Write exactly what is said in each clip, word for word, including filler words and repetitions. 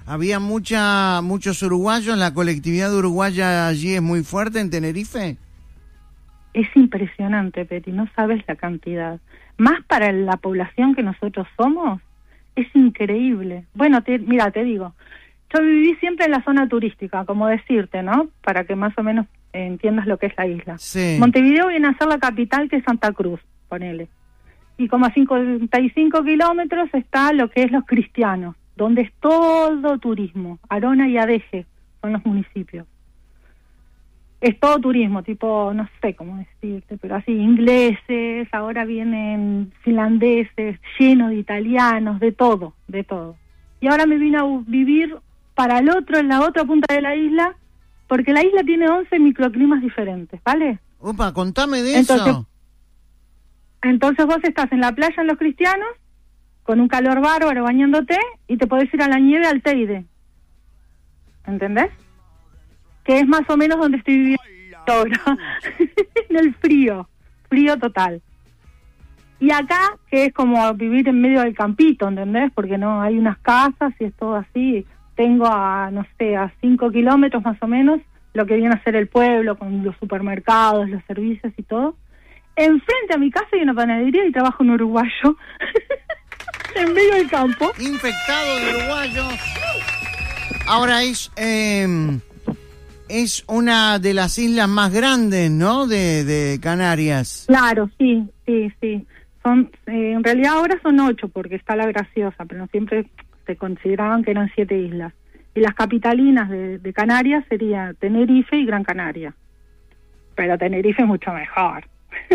¿Había mucha muchos uruguayos? ¿La colectividad uruguaya allí es muy fuerte en Tenerife? Es impresionante, Peti, no sabes la cantidad. Más para la población que nosotros somos, es increíble. Bueno, te, mira, te digo, yo viví siempre en la zona turística, como decirte, ¿no? Para que más o menos eh, entiendas lo que es la isla. Sí. Montevideo viene a ser la capital, que es Santa Cruz, ponele. Y como a cincuenta y cinco kilómetros está lo que es Los Cristianos, donde es todo turismo. Arona y Adeje son los municipios. Es todo turismo, tipo, no sé cómo decirte, pero así, ingleses, ahora vienen finlandeses, llenos de italianos, de todo, de todo. Y ahora me vine a vivir para el otro, en la otra punta de la isla, porque la isla tiene once microclimas diferentes, ¿vale? Opa, contame de entonces, eso. Entonces vos estás en la playa en Los Cristianos, con un calor bárbaro bañándote, y te podés ir a la nieve al Teide. ¿Entendés? Que es más o menos donde estoy viviendo ahora, en el frío, frío total. Y acá, que es como vivir en medio del campito, ¿entendés? Porque no hay unas casas y es todo así. Tengo a, no sé, a cinco kilómetros más o menos, lo que viene a ser el pueblo, con los supermercados, los servicios y todo. Enfrente a mi casa hay una panadería y trabajo un uruguayo, en medio del campo. Infectado de uruguayos. Ahora es... Eh... Es una de las islas más grandes, ¿no?, de, de Canarias. Claro, sí, sí, sí. Son, eh, en realidad ahora son ocho, porque está La Graciosa, pero siempre se consideraban que eran siete islas. Y las capitalinas de, de Canarias serían Tenerife y Gran Canaria. Pero Tenerife es mucho mejor.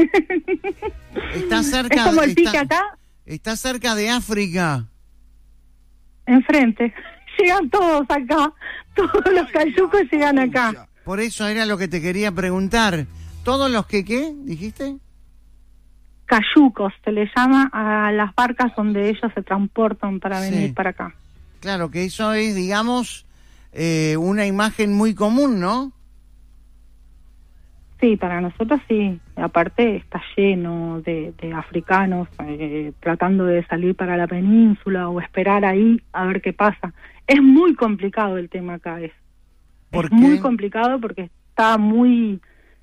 Está cerca, es como el está, pique acá. Está cerca de África. Enfrente. Llegan todos acá, todos los cayucos llegan acá. Por eso era lo que te quería preguntar. ¿Todos los que qué, dijiste? Cayucos, se le llama a las barcas donde ellos se transportan para venir sí. para acá. Claro, que eso es, digamos, eh, una imagen muy común, ¿no? Sí, para nosotros sí. Aparte está lleno de, de africanos eh, tratando de salir para la península o esperar ahí a ver qué pasa. Es muy complicado el tema acá, es, ¿Por es qué? muy complicado porque está muy,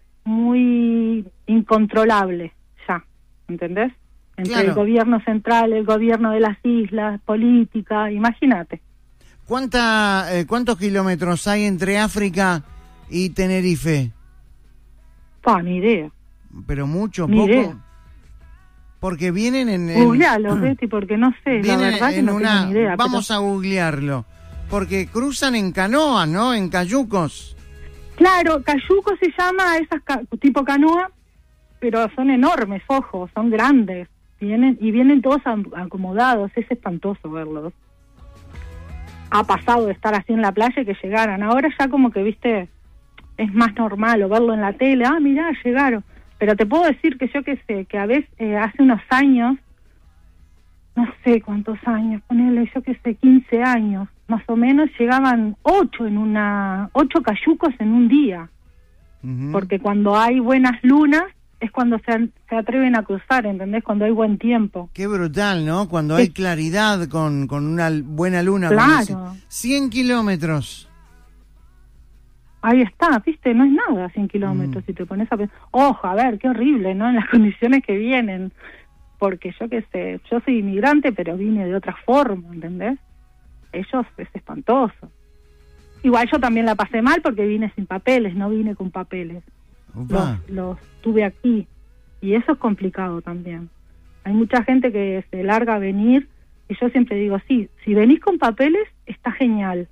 muy incontrolable ya, ¿entendés? Entre claro. el gobierno central, el gobierno de las islas, política, imagínate. ¿Cuánta, eh, ¿Cuántos kilómetros hay entre África y Tenerife? Pa, ni idea. Pero mucho, ni poco. Idea. Porque vienen en... en Googlealo, Betty, porque no sé, la verdad que no una, tengo ni idea. Vamos pero... a googlearlo. Porque cruzan en canoas, ¿no? En cayucos. Claro, cayuco se llama esas ca tipo canoa, pero son enormes, ojo, son grandes. Vienen y vienen todos acomodados, es espantoso verlos. Ha pasado de estar así en la playa y que llegaran. Ahora ya como que, viste, es más normal o verlo en la tele. Ah, mirá, llegaron. Pero te puedo decir que yo que sé, que a veces eh, hace unos años, no sé cuántos años, ponele, yo que sé, quince años, más o menos, llegaban ocho en una, ocho cayucos en un día. Uh-huh. Porque cuando hay buenas lunas, es cuando se, se atreven a cruzar, ¿entendés? Cuando hay buen tiempo. Qué brutal, ¿no? Cuando sí. hay claridad con, con una buena luna. Claro. cien kilómetros. Ahí está, viste, no es nada cien kilómetros, mm. si te pones a pensar. Ojo, a ver, qué horrible, ¿no? En las condiciones que vienen. Porque yo qué sé, yo soy inmigrante, pero vine de otra forma, ¿entendés? Ellos es espantoso. Igual yo también la pasé mal porque vine sin papeles, no vine con papeles. Los, los tuve aquí. Y eso es complicado también. Hay mucha gente que se larga a venir, y yo siempre digo, sí, si venís con papeles, está genial.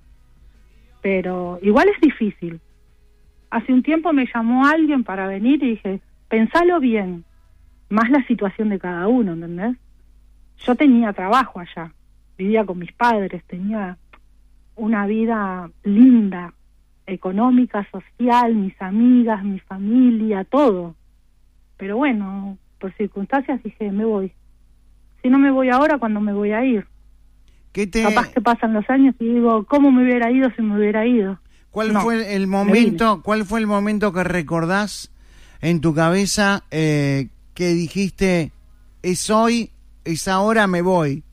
Pero igual es difícil. Hace un tiempo me llamó alguien para venir y dije, pensalo bien, más la situación de cada uno, ¿entendés? Yo tenía trabajo allá, vivía con mis padres, tenía una vida linda, económica, social, mis amigas, mi familia, todo. Pero bueno, por circunstancias dije, me voy. Si no me voy ahora, ¿cuándo me voy a ir? ¿Qué te... Capaz que pasan los años y digo, ¿cómo me hubiera ido si me hubiera ido? ¿Cuál no, fue el momento, cuál fue el momento que recordás en tu cabeza eh, que dijiste, es hoy, es ahora, me voy?